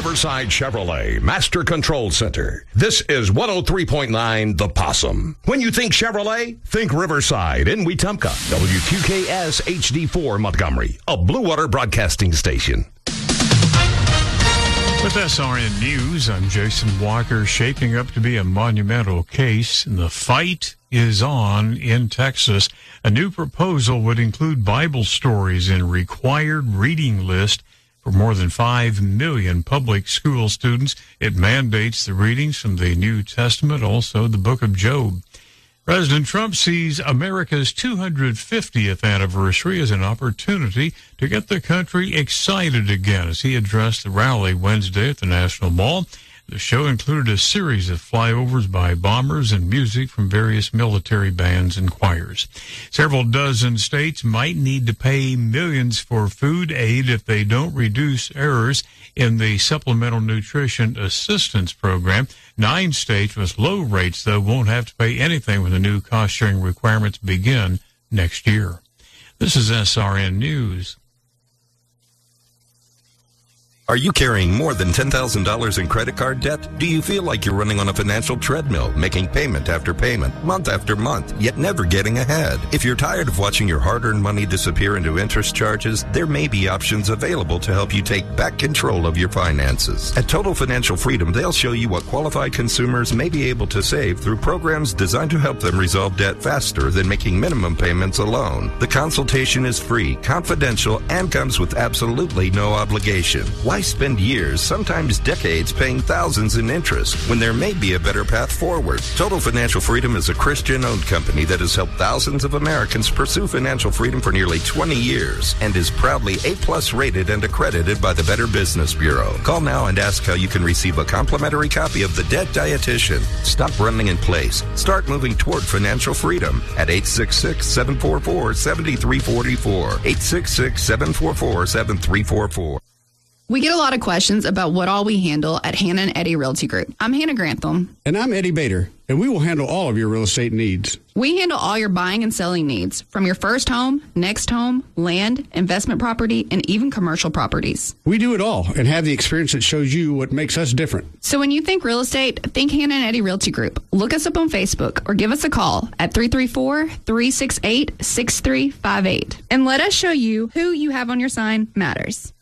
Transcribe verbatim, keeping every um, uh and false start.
Riverside Chevrolet Master Control Center. This is one oh three point nine The Possum. When you think Chevrolet, think Riverside in Wetumpka. W Q K S H D four Montgomery, a Blue Water Broadcasting station. With S R N News, I'm Jason Walker. Shaping up to be a monumental case. The fight is on in Texas. A new proposal would include Bible stories in required reading list for more than five million public school students. It mandates the readings from the New Testament, also the book of Job. President Trump sees America's two hundred fiftieth anniversary as an opportunity to get the country excited again as he addressed the rally Wednesday at the National Mall. The show included a series of flyovers by bombers and music from various military bands and choirs. Several dozen states might need to pay millions for food aid if they don't reduce errors in the Supplemental Nutrition Assistance Program. Nine states with low rates, though, won't have to pay anything when the new cost-sharing requirements begin next year. This is S R N News. Are you carrying more than ten thousand dollars in credit card debt? Do you feel like you're running on a financial treadmill, making payment after payment, month after month, yet never getting ahead? If you're tired of watching your hard-earned money disappear into interest charges, there may be options available to help you take back control of your finances. At Total Financial Freedom, they'll show you what qualified consumers may be able to save through programs designed to help them resolve debt faster than making minimum payments alone. The consultation is free, confidential, and comes with absolutely no obligation. Why spend years, sometimes decades, paying thousands in interest when there may be a better path forward? Total Financial Freedom is a Christian-owned company that has helped thousands of Americans pursue financial freedom for nearly twenty years and is proudly A-plus rated and accredited by the Better Business Bureau. Call now and ask how you can receive a complimentary copy of The Debt Dietitian. Stop running in place. Start moving toward financial freedom at eight six six, seven four four, seven three four four. eight six six, seven four four, seven three four four. We get a lot of questions about what all we handle at Hannah and Eddie Realty Group. I'm Hannah Grantham. And I'm Eddie Bader, and we will handle all of your real estate needs. We handle all your buying and selling needs, from your first home, next home, land, investment property, and even commercial properties. We do it all and have the experience that shows you what makes us different. So when you think real estate, think Hannah and Eddie Realty Group. Look us up on Facebook or give us a call at three three four, three six eight, six three five eight. And let us show you who you have on your sign matters.